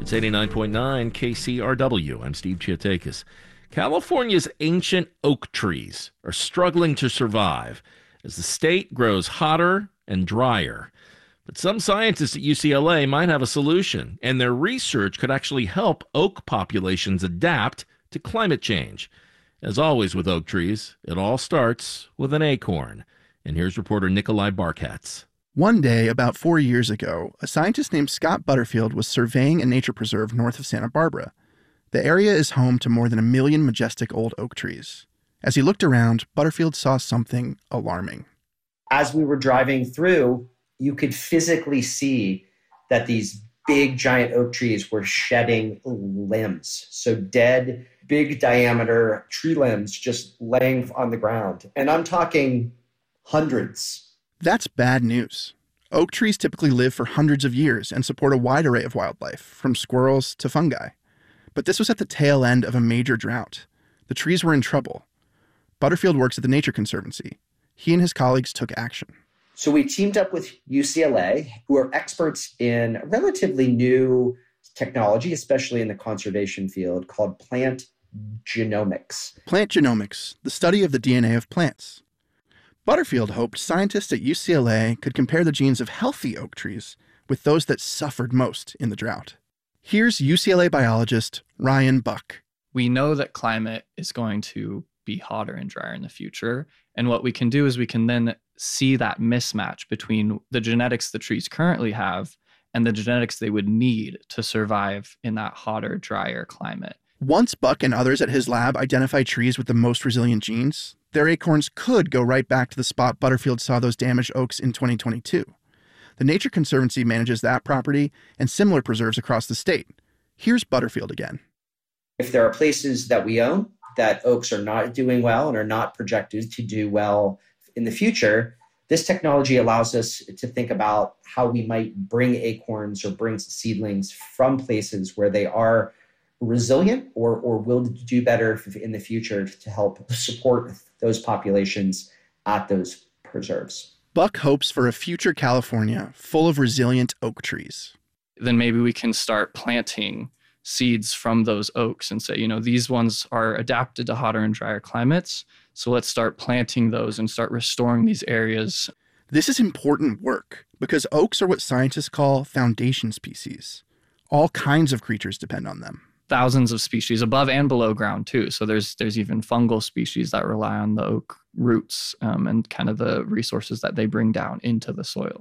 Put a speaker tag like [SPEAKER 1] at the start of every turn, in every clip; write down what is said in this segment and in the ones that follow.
[SPEAKER 1] It's 89.9 KCRW. I'm Steve Chiatakis. California's ancient oak trees are struggling to survive as the state grows hotter and drier. But some scientists at UCLA might have a solution, and their research could actually help oak populations adapt to climate change. As always with oak trees, it all starts with an acorn. And here's reporter Nikolai Barkatz.
[SPEAKER 2] One day, about 4 years ago, a scientist named Scott Butterfield was surveying a nature preserve north of Santa Barbara. The area is home to more than 1 million majestic old oak trees. As he looked around, Butterfield saw something alarming.
[SPEAKER 3] As we were driving through, you could physically see that these big, giant oak trees were shedding limbs. So dead, big diameter tree limbs just laying on the ground. And I'm talking hundreds.
[SPEAKER 2] That's bad news. Oak trees typically live for hundreds of years and support a wide array of wildlife, from squirrels to fungi. But this was at the tail end of a major drought. The trees were in trouble. Butterfield works at the Nature Conservancy. He and his colleagues took action.
[SPEAKER 3] So we teamed up with UCLA, who are experts in relatively new technology, especially in the conservation field, called plant genomics.
[SPEAKER 2] Plant genomics, the study of the DNA of plants. Butterfield hoped scientists at UCLA could compare the genes of healthy oak trees with those that suffered most in the drought. Here's UCLA biologist Ryan Buck.
[SPEAKER 4] We know that climate is going to be hotter and drier in the future. And what we can do is we can then see that mismatch between the genetics the trees currently have and the genetics they would need to survive in that hotter, drier climate.
[SPEAKER 2] Once Buck and others at his lab identify trees with the most resilient genes, their acorns could go right back to the spot Butterfield saw those damaged oaks in 2022. The Nature Conservancy manages that property and similar preserves across the state. Here's Butterfield again.
[SPEAKER 3] If there are places that we own that oaks are not doing well and are not projected to do well in the future, this technology allows us to think about how we might bring acorns or bring seedlings from places where they are resilient or will do better in the future to help support those populations at those preserves.
[SPEAKER 2] Buck hopes for a future California full of resilient oak trees.
[SPEAKER 4] Then maybe we can start planting seeds from those oaks and say, these ones are adapted to hotter and drier climates. So let's start planting those and start restoring these areas.
[SPEAKER 2] This is important work because oaks are what scientists call foundation species. All kinds of creatures depend on them.
[SPEAKER 4] Thousands of species above and below ground too. So there's even fungal species that rely on the oak roots and kind of the resources that they bring down into the soil.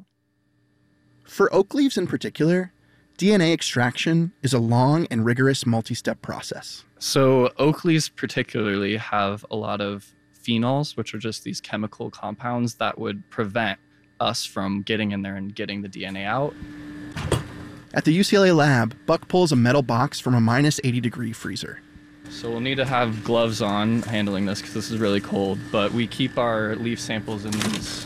[SPEAKER 2] For oak leaves in particular, DNA extraction is a long and rigorous multi-step process.
[SPEAKER 4] So oak leaves particularly have a lot of phenols, which are just these chemical compounds that would prevent us from getting in there and getting the DNA out.
[SPEAKER 2] At the UCLA lab, Buck pulls a metal box from a minus 80-degree freezer.
[SPEAKER 4] So we'll need to have gloves on handling this because this is really cold, but we keep our leaf samples in these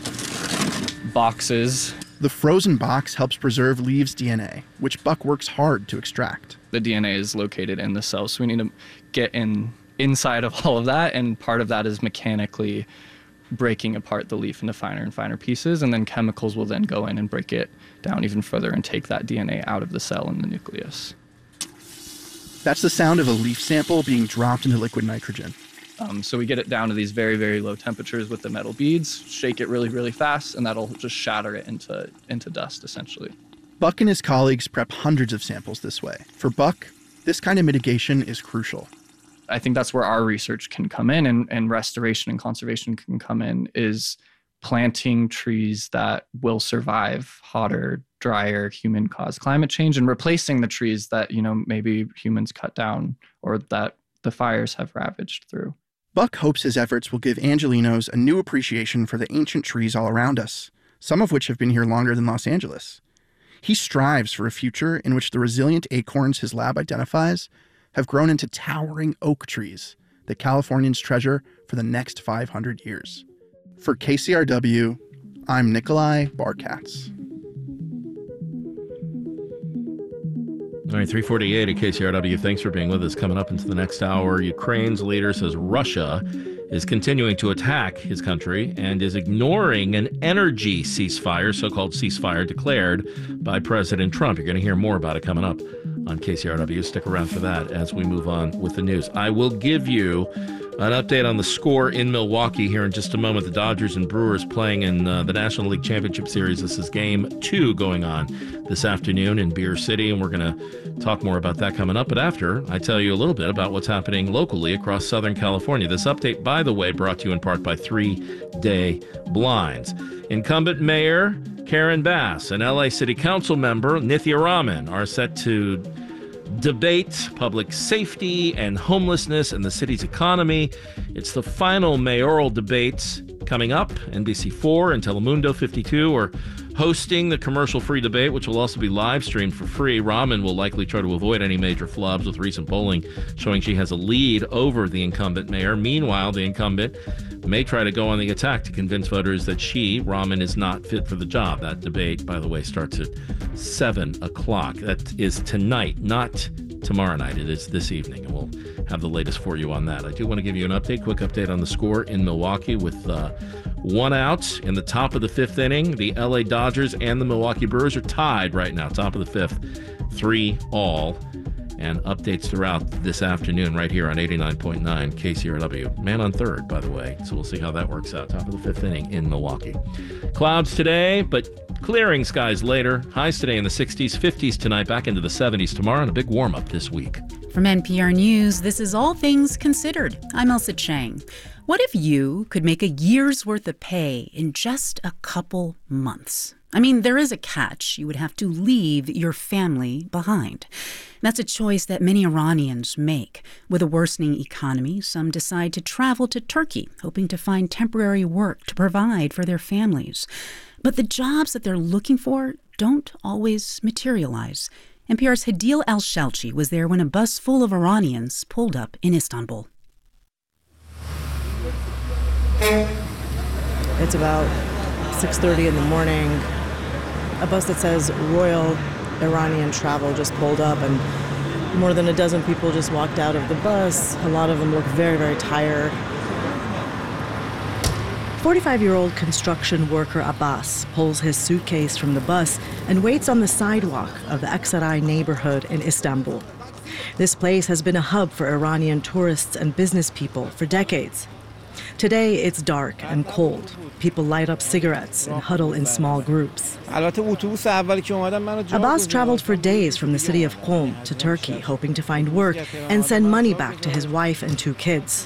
[SPEAKER 4] boxes.
[SPEAKER 2] The frozen box helps preserve leaves' DNA, which Buck works hard to extract.
[SPEAKER 4] The DNA is located in the cells, so we need to get inside of all of that, and part of that is mechanically breaking apart the leaf into finer and finer pieces, and then chemicals will then go in and break it down even further and take that DNA out of the cell in the nucleus.
[SPEAKER 2] That's the sound of a leaf sample being dropped into liquid nitrogen.
[SPEAKER 4] So we get it down to these very, very low temperatures with the metal beads, shake it really, really fast, and that'll just shatter it into dust, essentially.
[SPEAKER 2] Buck and his colleagues prep hundreds of samples this way. For Buck, this kind of mitigation is crucial.
[SPEAKER 4] I think that's where our research can come in and restoration and conservation can come in, is planting trees that will survive hotter, drier, human-caused climate change and replacing the trees that, maybe humans cut down or that the fires have ravaged through.
[SPEAKER 2] Buck hopes his efforts will give Angelenos a new appreciation for the ancient trees all around us, some of which have been here longer than Los Angeles. He strives for a future in which the resilient acorns his lab identifies have grown into towering oak trees that Californians treasure for the next 500 years. For KCRW, I'm Nikolai Barkatz.
[SPEAKER 1] All right, 348 at KCRW. Thanks for being with us. Coming up into the next hour, Ukraine's leader says Russia is continuing to attack his country and is ignoring an energy ceasefire, so-called ceasefire declared by President Trump. You're going to hear more about it coming up on KCRW. Stick around for that as we move on with the news. I will give you an update on the score in Milwaukee here in just a moment. The Dodgers and Brewers playing in the National League Championship Series. This is Game 2 going on this afternoon in Beer City, and we're going to talk more about that coming up. But after, I tell you a little bit about what's happening locally across Southern California. This update, by the way, brought to you in part by 3-Day Blinds. Incumbent Mayor Karen Bass and LA City Council member Nithya Raman are set to debate public safety and homelessness and the city's economy. It's the final mayoral debates coming up. NBC4 and Telemundo 52 are hosting the commercial-free debate, which will also be live-streamed for free. Raman will likely try to avoid any major flubs, with recent polling showing she has a lead over the incumbent mayor. Meanwhile, the incumbent may try to go on the attack to convince voters that Raman, is not fit for the job. That debate, by the way, starts at 7 o'clock. That is tonight, not tomorrow night. It is this evening, and we'll have the latest for you on that. I do want to give you an quick update on the score in Milwaukee with one out in the top of the fifth inning. The LA Dodgers and the Milwaukee Brewers are tied right now, top of the fifth, 3-all. And updates throughout this afternoon right here on 89.9 KCRW. Man on third, by the way. So we'll see how that works out. Top of the fifth inning in Milwaukee. Clouds today, but clearing skies later. Highs today in the 60s, 50s tonight, back into the 70s tomorrow, and a big warm-up this week.
[SPEAKER 5] From NPR News, this is All Things Considered. I'm Elsa Chang. What if you could make a year's worth of pay in just a couple months? I mean, there is a catch. You would have to leave your family behind. That's a choice that many Iranians make. With a worsening economy, some decide to travel to Turkey, hoping to find temporary work to provide for their families. But the jobs that they're looking for don't always materialize. NPR's Hadil Al-Shalchi was there when a bus full of Iranians pulled up in Istanbul.
[SPEAKER 6] It's about 6:30 in the morning. A bus that says Royal Iranian Travel just pulled up, and more than a dozen people just walked out of the bus. A lot of them look very, very tired. 45-year-old construction worker Abbas pulls his suitcase from the bus and waits on the sidewalk of the Aksaray neighborhood in Istanbul. This place has been a hub for Iranian tourists and business people for decades. Today, it's dark and cold. People light up cigarettes and huddle in small groups. Abbas traveled for days from the city of Qom to Turkey, hoping to find work and send money back to his wife and 2 kids.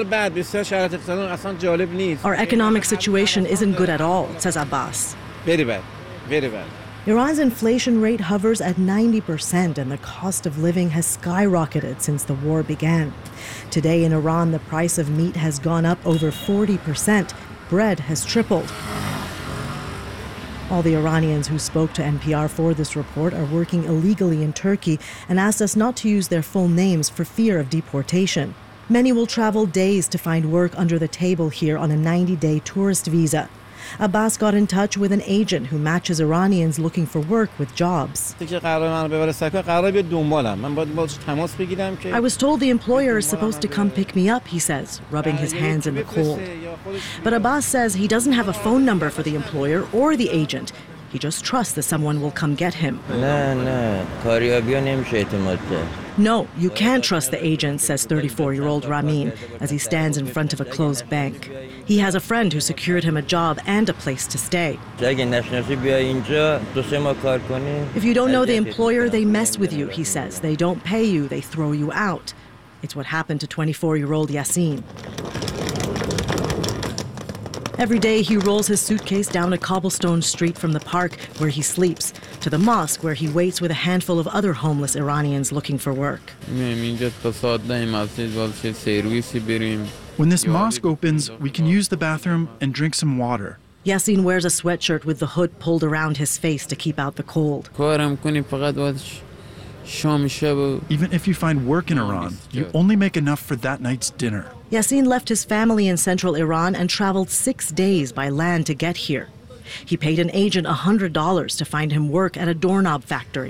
[SPEAKER 6] Our economic situation isn't good at all, says Abbas.
[SPEAKER 7] Very bad. Very bad.
[SPEAKER 6] Iran's inflation rate hovers at 90%, and the cost of living has skyrocketed since the war began. Today in Iran, the price of meat has gone up over 40%. Bread has tripled. All the Iranians who spoke to NPR for this report are working illegally in Turkey and asked us not to use their full names for fear of deportation. Many will travel days to find work under the table here on a 90-day tourist visa. Abbas got in touch with an agent who matches Iranians looking for work with jobs. I was told the employer is supposed to come pick me up, he says, rubbing his hands in the cold. But Abbas says he doesn't have a phone number for the employer or the agent. He just trusts that someone will come get him. No, you can't trust the agent, says 34-year-old Ramin, as he stands in front of a closed bank. He has a friend who secured him a job and a place to stay. If you don't know the employer, they mess with you, he says. They don't pay you, they throw you out. It's what happened to 24-year-old Yasin. Every day he rolls his suitcase down a cobblestone street from the park where he sleeps to the mosque where he waits with a handful of other homeless Iranians looking for work.
[SPEAKER 8] When this mosque opens, we can use the bathroom and drink some water.
[SPEAKER 6] Yasin wears a sweatshirt with the hood pulled around his face to keep out the cold.
[SPEAKER 8] Even if you find work in Iran, you only make enough for that night's dinner.
[SPEAKER 6] Yasin left his family in central Iran and traveled 6 days by land to get here. He paid an agent $100 to find him work at a doorknob factory.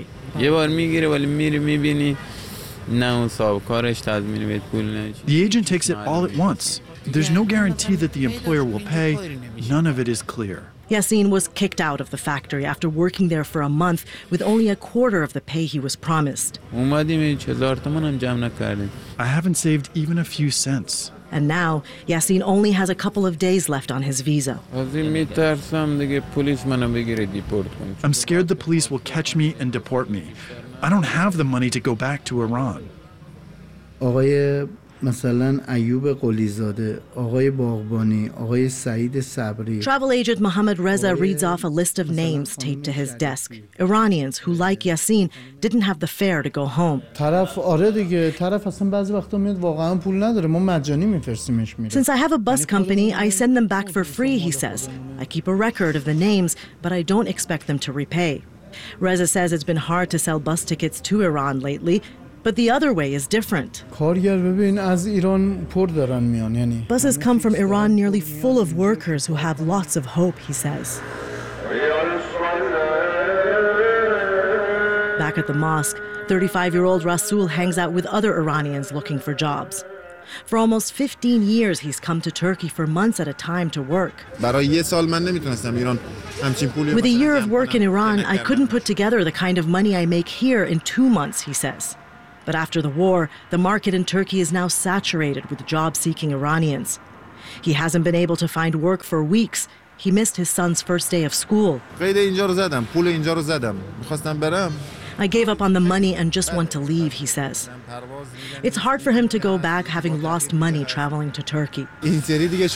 [SPEAKER 8] The agent takes it all at once. There's no guarantee that the employer will pay. None of it is clear.
[SPEAKER 6] Yassin was kicked out of the factory after working there for a month with only a quarter of the pay he was promised.
[SPEAKER 8] I haven't saved even a few cents.
[SPEAKER 6] And now, Yassin only has a couple of days left on his visa.
[SPEAKER 8] I'm scared the police will catch me and deport me. I don't have the money to go back to Iran.
[SPEAKER 9] مثلا ایوب قلیزاده، آقای باغبانی، آقای سعید صبری.
[SPEAKER 6] Travel agent Mohammad Reza reads off a list of names taped to his desk. Iranians who, like Yassin, didn't have the fare to go home.
[SPEAKER 9] طرف آره دیگه، طرف اصلا بعضی وقتا میاد واقعا پول نداره، ما مجانی میفرستیمش میره.
[SPEAKER 6] Since I have a bus company, I send them back for free, he says. I keep a record of the names, but I don't expect them to repay. Reza says it's been hard to sell bus tickets to Iran lately. But the other way is different. Buses come from Iran nearly full of workers who have lots of hope, he says. Back at the mosque, 35-year-old Rasul hangs out with other Iranians looking for jobs. For almost 15 years, he's come to Turkey for months at a time to work. With a year of work in Iran, I couldn't put together the kind of money I make here in 2 months, he says. But after the war, the market in Turkey is now saturated with job-seeking Iranians. He hasn't been able to find work for weeks. He missed his son's first day of school. I gave up on the money and just want to leave, he says. It's hard for him to go back having lost money traveling to Turkey. This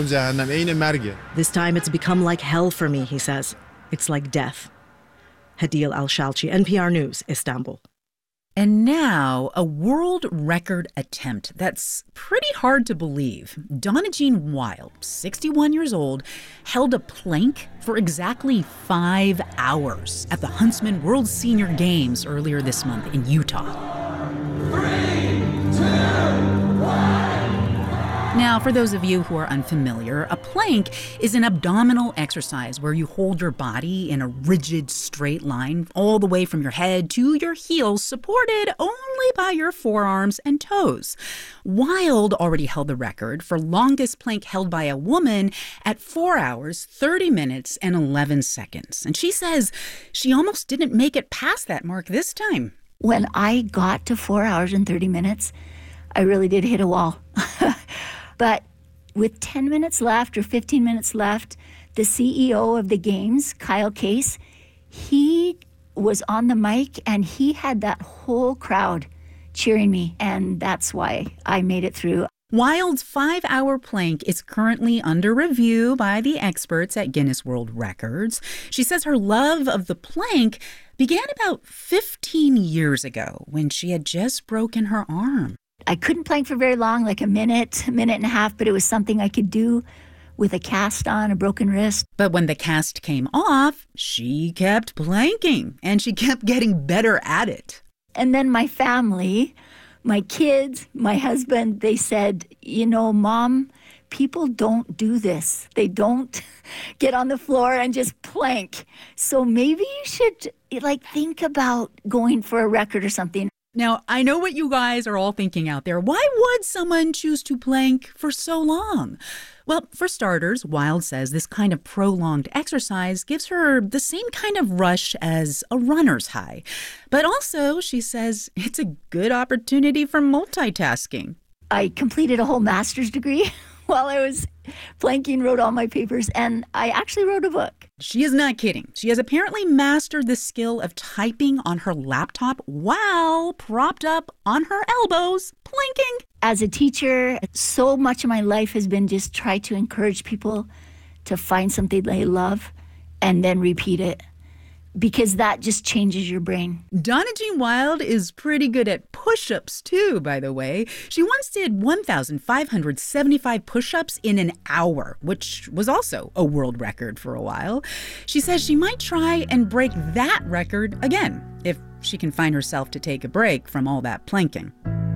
[SPEAKER 6] time it's become like hell for me, he says. It's like death. Hadil Al-Shalchi, NPR News, Istanbul.
[SPEAKER 5] And now, a world record attempt that's pretty hard to believe. Donna Jean Wild, 61 years old, held a plank for exactly 5 hours at the Huntsman World Senior Games earlier this month in Utah. 3, 2, 1. Now, for those of you who are unfamiliar, a plank is an abdominal exercise where you hold your body in a rigid, straight line all the way from your head to your heels, supported only by your forearms and toes. Wild already held the record for longest plank held by a woman at 4 hours, 30 minutes, and 11 seconds. And she says she almost didn't make it past that mark this time.
[SPEAKER 10] When I got to 4 hours and 30 minutes, I really did hit a wall. But with 10 minutes left or 15 minutes left, the CEO of the games, Kyle Case, he was on the mic and he had that whole crowd cheering me. And that's why I made it through.
[SPEAKER 5] Wild's 5-hour plank is currently under review by the experts at Guinness World Records. She says her love of the plank began about 15 years ago when she had just broken her arm.
[SPEAKER 10] I couldn't plank for very long, like a minute and a half, but it was something I could do with a cast on, a broken wrist.
[SPEAKER 5] But when the cast came off, she kept planking, and she kept getting better at it.
[SPEAKER 10] And then my family, my kids, my husband, they said, you know, Mom, people don't do this. They don't get on the floor and just plank. So maybe you should, think about going for a record or something.
[SPEAKER 5] Now, I know what you guys are all thinking out there. Why would someone choose to plank for so long? Well, for starters, Wild says this kind of prolonged exercise gives her the same kind of rush as a runner's high. But also, she says, it's a good opportunity for multitasking.
[SPEAKER 10] I completed a whole master's degree while I was planking, wrote all my papers, and I actually wrote a book.
[SPEAKER 5] She is not kidding. She has apparently mastered the skill of typing on her laptop while propped up on her elbows, planking.
[SPEAKER 10] As a teacher, so much of my life has been just try to encourage people to find something they love and then repeat it, because that just changes your brain.
[SPEAKER 5] Donna Jean Wild is pretty good at push-ups, too, by the way. She once did 1,575 push-ups in an hour, which was also a world record for a while. She says she might try and break that record again, if she can find herself to take a break from all that planking.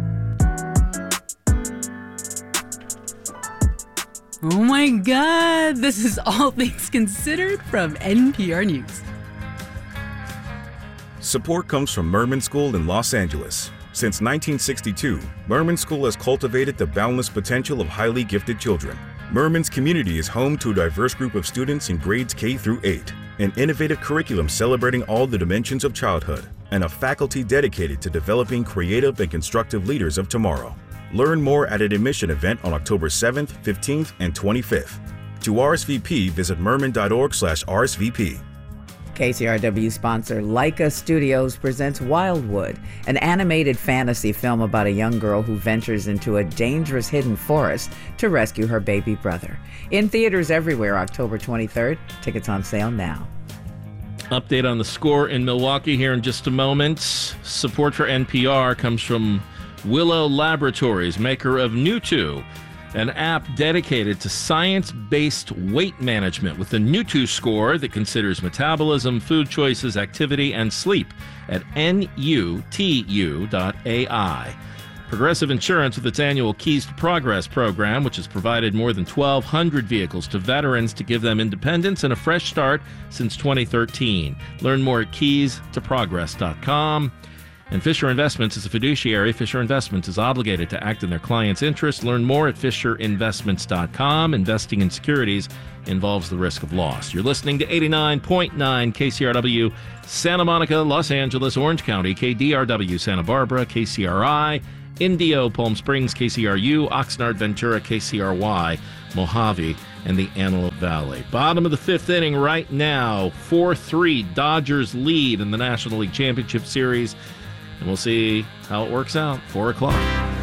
[SPEAKER 5] Oh my God, this is All Things Considered from NPR News.
[SPEAKER 11] Support comes from Merman School in Los Angeles. Since 1962, Merman School has cultivated the boundless potential of highly gifted children. Merman's community is home to a diverse group of students in grades K through 8, an innovative curriculum celebrating all the dimensions of childhood, and a faculty dedicated to developing creative and constructive leaders of tomorrow. Learn more at an admission event on October 7th, 15th, and 25th. To RSVP, visit merman.org/RSVP.
[SPEAKER 12] KCRW sponsor Leica Studios presents Wildwood, an animated fantasy film about a young girl who ventures into a dangerous hidden forest to rescue her baby brother. In theaters everywhere, October 23rd. Tickets on sale now.
[SPEAKER 1] Update on the score in Milwaukee here in just a moment. Support for NPR comes from Willow Laboratories, maker of Nutu, an app dedicated to science-based weight management with the Nutu score that considers metabolism, food choices, activity, and sleep at nutu.ai. Progressive Insurance with its annual Keys to Progress program, which has provided more than 1,200 vehicles to veterans to give them independence and a fresh start since 2013. Learn more at keystoprogress.com. And Fisher Investments is a fiduciary. Fisher Investments is obligated to act in their client's interest. Learn more at FisherInvestments.com. Investing in securities involves the risk of loss. You're listening to 89.9 KCRW, Santa Monica, Los Angeles, Orange County, KDRW, Santa Barbara, KCRI, Indio, Palm Springs, KCRU, Oxnard, Ventura, KCRY, Mojave, and the Antelope Valley. Bottom of the fifth inning right now. 4-3 Dodgers lead in the National League Championship Series. And we'll see how it works out. 4 o'clock.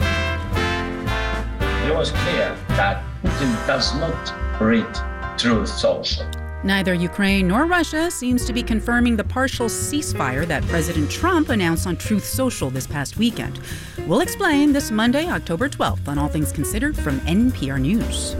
[SPEAKER 13] It was clear that Putin does not read Truth Social.
[SPEAKER 5] Neither Ukraine nor Russia seems to be confirming the partial ceasefire that President Trump announced on Truth Social this past weekend. We'll explain this Monday, October 12th, on All Things Considered from NPR News.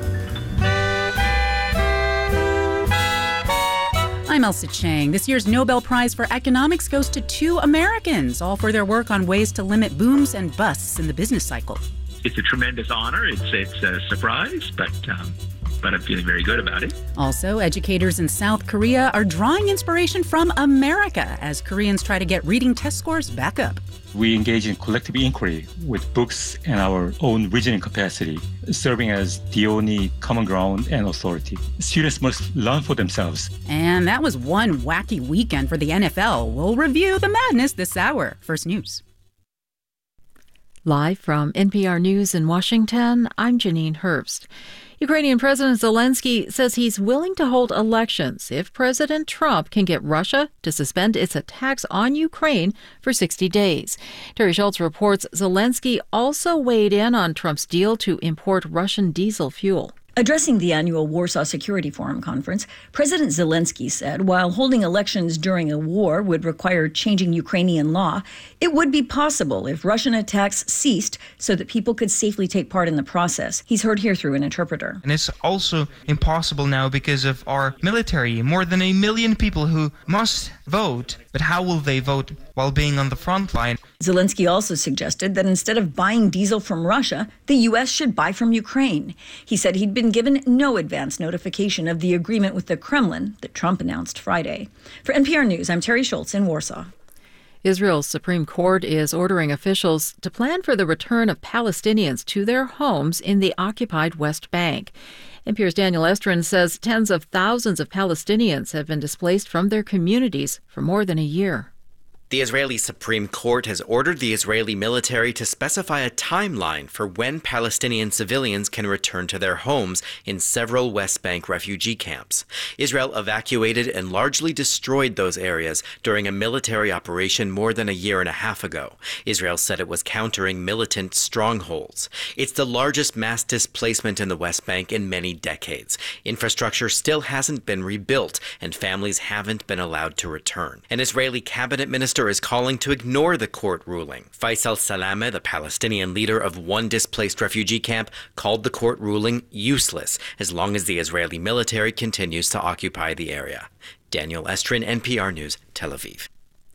[SPEAKER 5] I'm Elsa Chang. This year's Nobel Prize for Economics goes to 2 Americans, all for their work on ways to limit booms and busts in the business cycle.
[SPEAKER 14] It's a tremendous honor. It's a surprise, but I'm feeling very good about it.
[SPEAKER 5] Also, educators in South Korea are drawing inspiration from America as Koreans try to get reading test scores back up.
[SPEAKER 15] We engage in collective inquiry with books and our own reasoning capacity, serving as the only common ground and authority. Students must learn for themselves.
[SPEAKER 5] And that was one wacky weekend for the NFL. We'll review the madness this hour. First News.
[SPEAKER 16] Live from NPR News in Washington, I'm Janine Herbst. Ukrainian President Zelensky says he's willing to hold elections if President Trump can get Russia to suspend its attacks on Ukraine for 60 days. Terry Schultz reports Zelensky also weighed in on Trump's deal to import Russian diesel fuel.
[SPEAKER 17] Addressing the annual Warsaw Security Forum conference, President Zelensky said while holding elections during a war would require changing Ukrainian law, it would be possible if Russian attacks ceased so that people could safely take part in the process. He's heard here through an interpreter.
[SPEAKER 18] And it's also impossible now because of our military, more than 1 million people who must vote. But how will they vote while being on the front line?
[SPEAKER 17] Zelensky also suggested that instead of buying diesel from Russia, the U.S. should buy from Ukraine. He said he'd been given no advance notification of the agreement with the Kremlin that Trump announced Friday. For NPR News, I'm Terry Schultz in Warsaw.
[SPEAKER 16] Israel's Supreme Court is ordering officials to plan for the return of Palestinians to their homes in the occupied West Bank. NPR's Daniel Estrin says tens of thousands of Palestinians have been displaced from their communities for more than a year.
[SPEAKER 19] The Israeli Supreme Court has ordered the Israeli military to specify a timeline for when Palestinian civilians can return to their homes in several West Bank refugee camps. Israel evacuated and largely destroyed those areas during a military operation more than a year and a half ago. Israel said it was countering militant strongholds. It's the largest mass displacement in the West Bank in many decades. Infrastructure still hasn't been rebuilt, and families haven't been allowed to return. An Israeli cabinet minister is calling to ignore the court ruling. Faisal Salameh, the Palestinian leader of one displaced refugee camp, called the court ruling useless as long as the Israeli military continues to occupy the area. Daniel Estrin, NPR News, Tel Aviv.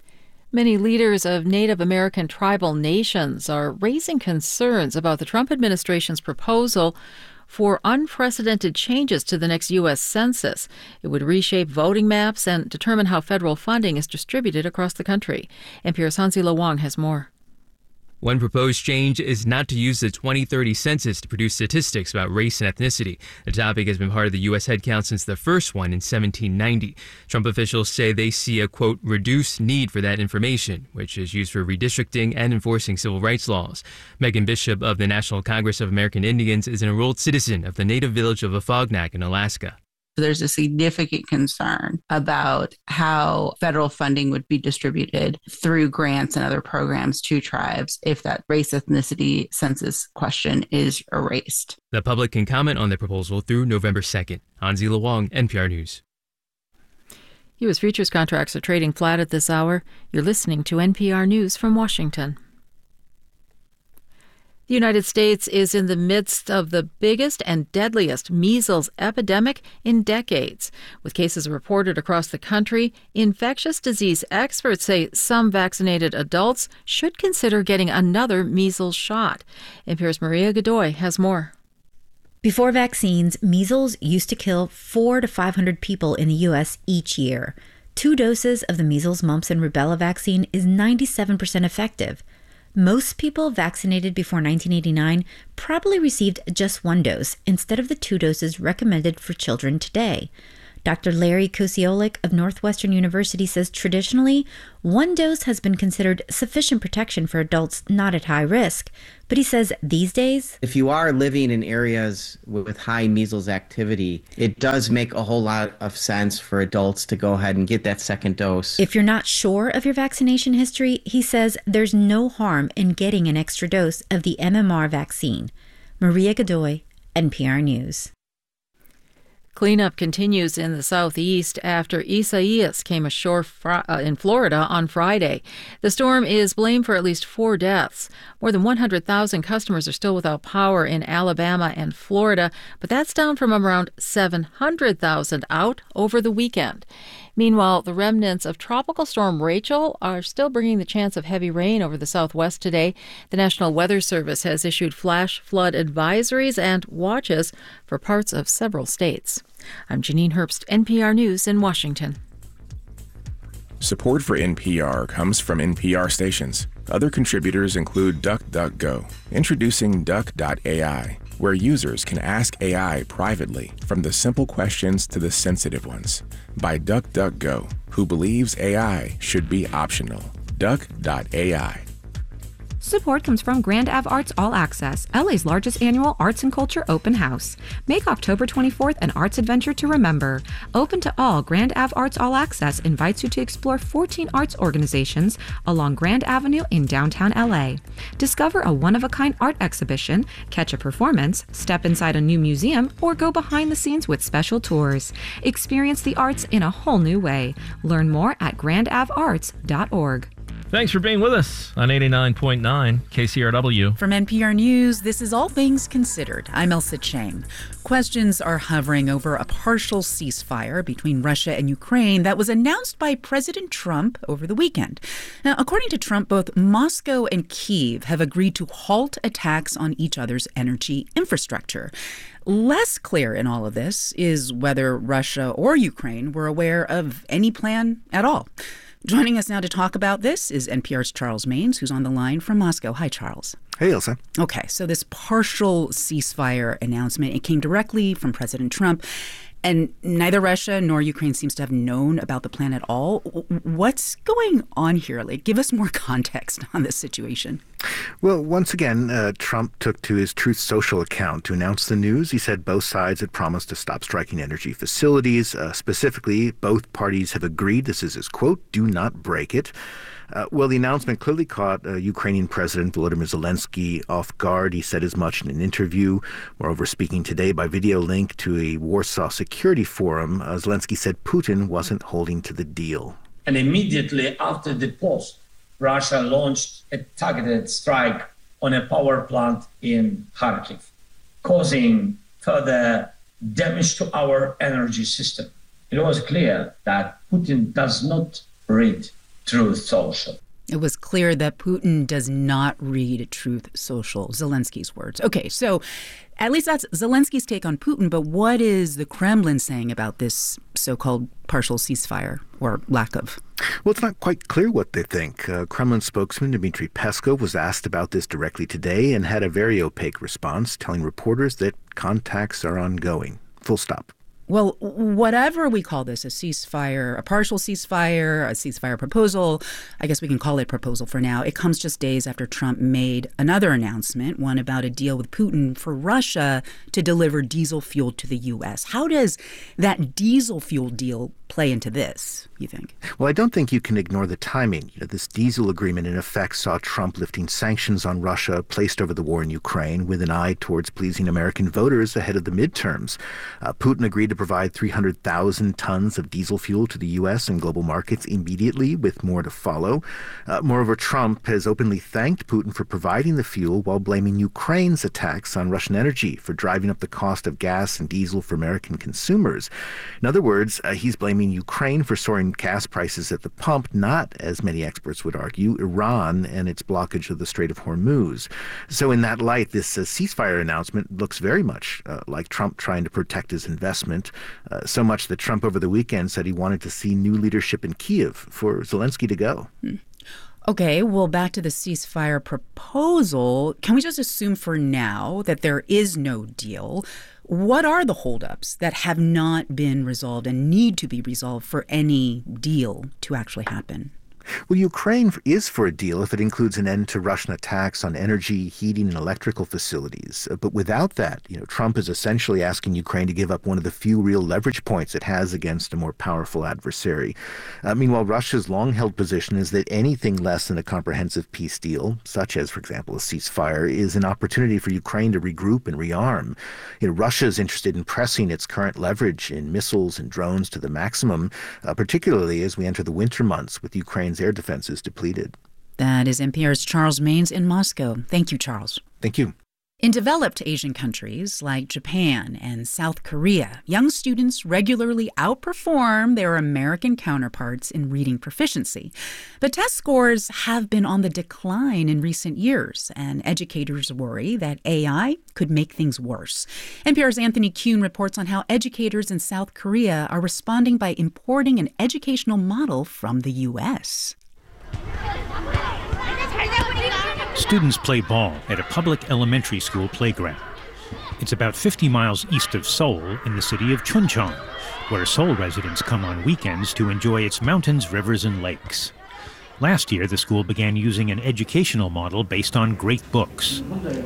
[SPEAKER 16] Many leaders of Native American tribal nations are raising concerns about the Trump administration's proposal for unprecedented changes to the next U.S. Census. It would reshape voting maps and determine how federal funding is distributed across the country. NPR's Hansi Lo Wang has more.
[SPEAKER 20] One proposed change is not to use the 2030 census to produce statistics about race and ethnicity. The topic has been part of the U.S. headcount since the first one in 1790. Trump officials say they see a, quote, reduced need for that information, which is used for redistricting and enforcing civil rights laws. Megan Bishop of the National Congress of American Indians is an enrolled citizen of the native village of Afognak in Alaska.
[SPEAKER 21] There's a significant concern about how federal funding would be distributed through grants and other programs to tribes if that race ethnicity census question is erased.
[SPEAKER 20] The public can comment on the proposal through November 2nd. Hansi Lawang, NPR News.
[SPEAKER 16] U.S. futures contracts are trading flat at this hour. You're listening to NPR News from Washington. The United States is in the midst of the biggest and deadliest measles epidemic in decades. With cases reported across the country, infectious disease experts say some vaccinated adults should consider getting another measles shot. NPR's Maria Godoy has more.
[SPEAKER 22] Before vaccines, measles used to kill 400 to 500 people in the U.S. each year. 2 doses of the measles, mumps, and rubella vaccine is 97% effective. Most people vaccinated before 1989 probably received just 1 dose instead of the 2 doses recommended for children today. Dr. Larry Kosiolek of Northwestern University says traditionally, 1 dose has been considered sufficient protection for adults not at high risk. But he says these days,
[SPEAKER 7] if you are living in areas with high measles activity, it does make a whole lot of sense for adults to go ahead and get that second dose.
[SPEAKER 22] If you're not sure of your vaccination history, he says there's no harm in getting an extra dose of the MMR vaccine. Maria Godoy, NPR News.
[SPEAKER 16] Cleanup continues in the southeast after Isaias came ashore in Florida on Friday. The storm is blamed for at least 4 deaths. More than 100,000 customers are still without power in Alabama and Florida, but that's down from around 700,000 out over the weekend. Meanwhile, the remnants of Tropical Storm Rachel are still bringing the chance of heavy rain over the southwest today. The National Weather Service has issued flash flood advisories and watches for parts of several states. I'm Janine Herbst, NPR News in Washington.
[SPEAKER 23] Support for NPR comes from NPR stations. Other contributors include DuckDuckGo, introducing Duck.ai, where users can ask AI privately, from the simple questions to the sensitive ones. By DuckDuckGo, who believes AI should be optional. Duck.ai.
[SPEAKER 24] Support comes from Grand Ave Arts All Access, LA's largest annual arts and culture open house. Make October 24th an arts adventure to remember. Open to all, Grand Ave Arts All Access invites you to explore 14 arts organizations along Grand Avenue in downtown LA. Discover a one-of-a-kind art exhibition, catch a performance, step inside a new museum, or go behind the scenes with special tours. Experience the arts in a whole new way. Learn more at grandavearts.org.
[SPEAKER 1] Thanks for being with us on 89.9 KCRW.
[SPEAKER 5] From NPR News, this is All Things Considered. I'm Elsa Chang. Questions are hovering over a partial ceasefire between Russia and Ukraine that was announced by President Trump over the weekend. Now, according to Trump, both Moscow and Kyiv have agreed to halt attacks on each other's energy infrastructure. Less clear in all of this is whether Russia or Ukraine were aware of any plan at all. Joining us now to talk about this is NPR's Charles Maynes, who's on the line from Moscow. Hi, Charles.
[SPEAKER 25] Hey, Elsa.
[SPEAKER 5] Okay, so this partial ceasefire announcement, it came directly from President Trump, and neither Russia nor Ukraine seems to have known about the plan at all. What's going on here? Like, give us more context on this situation.
[SPEAKER 25] Well, once again, Trump took to his Truth Social account to announce the news. He said both sides had promised to stop striking energy facilities. Specifically, both parties have agreed, this is his quote, "do not break it." Well, the announcement clearly caught Ukrainian President Volodymyr Zelensky off guard. He said as much in an interview. Moreover, speaking today by video link to a Warsaw Security Forum, Zelensky said Putin wasn't holding to the deal.
[SPEAKER 13] And immediately after the post, Russia launched a targeted strike on a power plant in Kharkiv, causing further damage to our energy system. It was clear that Putin does not read Truth Social.
[SPEAKER 5] It was clear that Putin does not read Truth Social, Zelensky's words. Okay, so at least that's Zelensky's take on Putin, but what is the Kremlin saying about this so-called partial ceasefire, or lack of?
[SPEAKER 25] Well, it's not quite clear what they think. Kremlin spokesman Dmitry Peskov was asked about this directly today and had a very opaque response, telling reporters that contacts are ongoing. Full stop.
[SPEAKER 5] Well, whatever we call this, a ceasefire, a partial ceasefire, a ceasefire proposal, I guess we can call it proposal for now. It comes just days after Trump made another announcement, one about a deal with Putin for Russia to deliver diesel fuel to the U.S. How does that diesel fuel deal play into this, you think?
[SPEAKER 25] Well, I don't think you can ignore the timing. This diesel agreement, in effect, saw Trump lifting sanctions on Russia placed over the war in Ukraine with an eye towards pleasing American voters ahead of the midterms. Putin agreed to provide 300,000 tons of diesel fuel to the U.S. and global markets immediately, with more to follow. Moreover, Trump has openly thanked Putin for providing the fuel while blaming Ukraine's attacks on Russian energy for driving up the cost of gas and diesel for American consumers. In other words, he's blaming Ukraine for soaring gas prices at the pump, not, as many experts would argue, Iran and its blockage of the Strait of Hormuz. So in that light, this ceasefire announcement looks very much like Trump trying to protect his investment, so much that Trump over the weekend said he wanted to see new leadership in Kyiv for Zelensky to go.
[SPEAKER 5] Okay, well, back to the ceasefire proposal. Can we just assume for now that there is no deal? What are the holdups that have not been resolved and need to be resolved for any deal to actually happen?
[SPEAKER 25] Well, Ukraine is for a deal if it includes an end to Russian attacks on energy, heating, and electrical facilities. But without that, Trump is essentially asking Ukraine to give up one of the few real leverage points it has against a more powerful adversary. Meanwhile, Russia's long-held position is that anything less than a comprehensive peace deal, such as, for example, a ceasefire, is an opportunity for Ukraine to regroup and rearm. Russia is interested in pressing its current leverage in missiles and drones to the maximum, particularly as we enter the winter months with Ukraine's air defenses depleted.
[SPEAKER 5] That is NPR's Charles Maynes in Moscow. Thank you, Charles.
[SPEAKER 25] Thank you.
[SPEAKER 5] In developed Asian countries like Japan and South Korea, young students regularly outperform their American counterparts in reading proficiency. But test scores have been on the decline in recent years, and educators worry that AI could make things worse. NPR's Anthony Kuhn reports on how educators in South Korea are responding by importing an educational model from the U.S.
[SPEAKER 2] Students play ball at a public elementary school playground. It's about 50 miles east of Seoul in the city of Chuncheon, where Seoul residents come on weekends to enjoy its mountains, rivers, and lakes. Last year, the school began using an educational model based on great books.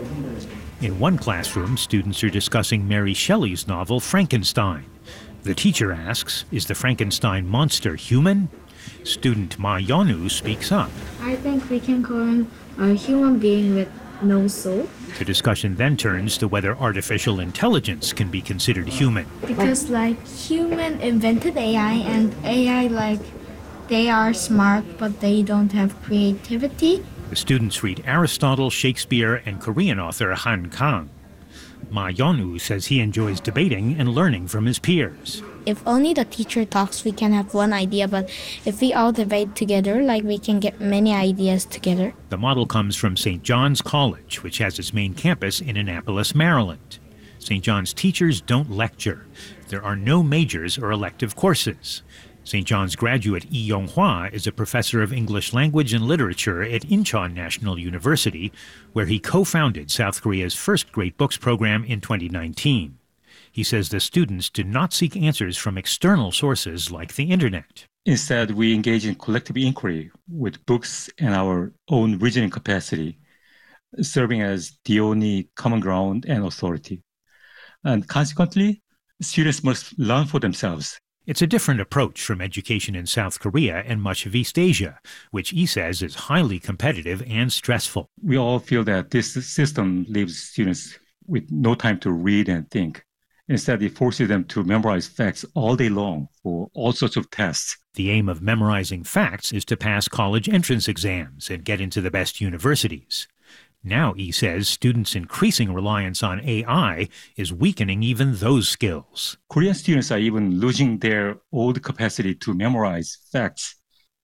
[SPEAKER 2] In one classroom, students are discussing Mary Shelley's novel Frankenstein. The teacher asks, "Is the Frankenstein monster human?" Student Ma Yonu speaks up.
[SPEAKER 3] I think we can call him a human being with no soul.
[SPEAKER 2] The discussion then turns to whether artificial intelligence can be considered human.
[SPEAKER 3] Because human invented AI, and AI they are smart but they don't have creativity.
[SPEAKER 2] The students read Aristotle, Shakespeare, and Korean author Han Kang. Ma Yonu says he enjoys debating and learning from his peers.
[SPEAKER 3] If only the teacher talks, we can have one idea, but if we all debate together, we can get many ideas together.
[SPEAKER 2] The model comes from St. John's College, which has its main campus in Annapolis, Maryland. St. John's teachers don't lecture. There are no majors or elective courses. St. John's graduate Lee Yong-hwa is a professor of English language and literature at Incheon National University, where he co-founded South Korea's first Great Books program in 2019. He says the students do not seek answers from external sources like the internet.
[SPEAKER 15] Instead, we engage in collective inquiry with books and our own reasoning capacity, serving as the only common ground and authority. And consequently, students must learn for themselves.
[SPEAKER 2] It's a different approach from education in South Korea and much of East Asia, which he says is highly competitive and stressful.
[SPEAKER 15] We all feel that this system leaves students with no time to read and think. Instead, it forces them to memorize facts all day long for all sorts of tests.
[SPEAKER 2] The aim of memorizing facts is to pass college entrance exams and get into the best universities. Now, he says, students' increasing reliance on AI is weakening even those skills.
[SPEAKER 15] Korean students are even losing their old capacity to memorize facts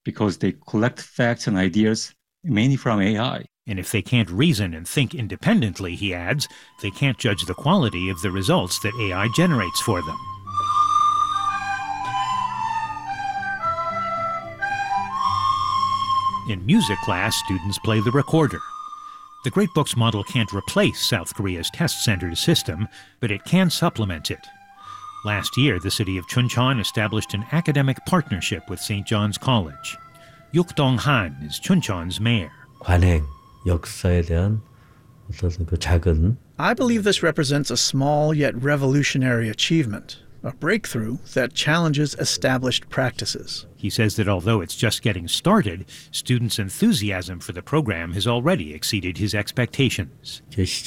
[SPEAKER 15] because they collect facts and ideas mainly from AI.
[SPEAKER 2] And if they can't reason and think independently, he adds, they can't judge the quality of the results that AI generates for them. In music class, students play the recorder. The Great Books model can't replace South Korea's test-centered system, but it can supplement it. Last year, the city of Chuncheon established an academic partnership with St. John's College. Yuk Dong-han is Chuncheon's mayor.
[SPEAKER 4] 관행, 역사에 대한 어떤 그 작은
[SPEAKER 6] I believe this represents a small yet revolutionary achievement, a breakthrough that challenges established practices.
[SPEAKER 2] He says that although it's just getting started, students' enthusiasm for the program has already exceeded his expectations.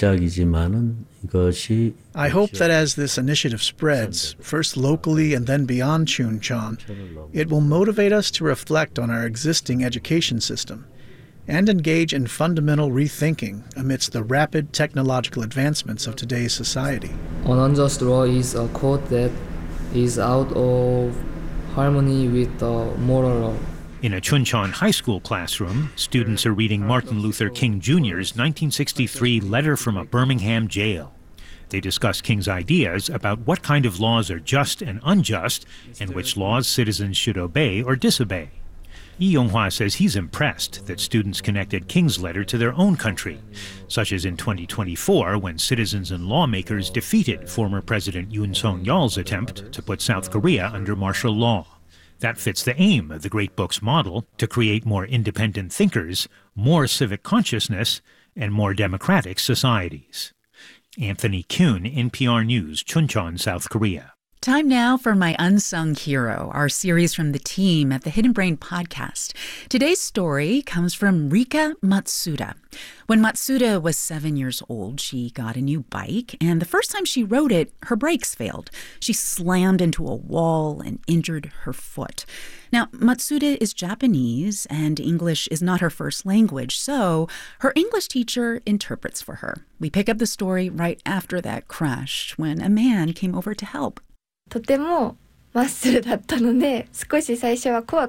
[SPEAKER 4] 시작이지만은 이것이
[SPEAKER 6] I hope that as this initiative spreads, first locally and then beyond Chuncheon, it will motivate us to reflect on our existing education system and engage in fundamental rethinking amidst the rapid technological advancements of today's society.
[SPEAKER 8] An unjust law is a code that is out of harmony with the moral law.
[SPEAKER 2] In a Chuncheon high school classroom, students are reading Martin Luther King Jr.'s 1963 letter from a Birmingham jail. They discuss King's ideas about what kind of laws are just and unjust and which laws citizens should obey or disobey. Lee Yong-hwa says he's impressed that students connected King's letter to their own country, such as in 2024 when citizens and lawmakers defeated former President Yoon Suk-yeol's attempt to put South Korea under martial law. That fits the aim of the Great Books model to create more independent thinkers, more civic consciousness, and more democratic societies. Anthony Kuhn, NPR News, Chuncheon, South Korea.
[SPEAKER 5] Time now for My Unsung Hero, our series from the team at the Hidden Brain podcast. Today's story comes from Rika Matsuda. When Matsuda was 7 years old, she got a new bike, and the first time she rode it, her brakes failed. She slammed into a wall and injured her foot. Now, Matsuda is Japanese, and English is not her first language, so her English teacher interprets for her. We pick up the story right after that crash, when a man came over to help.
[SPEAKER 9] とてもマッスルだったので少し最初は怖